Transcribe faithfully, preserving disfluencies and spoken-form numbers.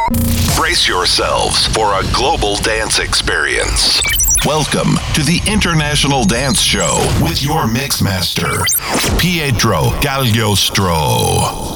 Brace yourselves for a global dance experience. Welcome to the International Dance Show with your mixmaster, Pietro Gagliostro.